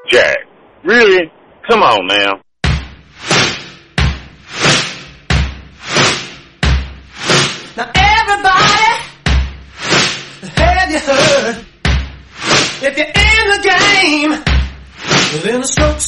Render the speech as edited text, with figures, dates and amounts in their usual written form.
Jack. Really? Come on now. Now everybody, have you heard? If you're in the game, within a stroke